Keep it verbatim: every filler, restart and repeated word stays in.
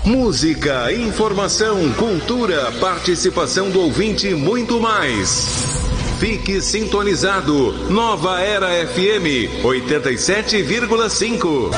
Música, informação, cultura, participação do ouvinte e muito mais. Fique sintonizado. Nova Era F M oitenta e sete vírgula cinco.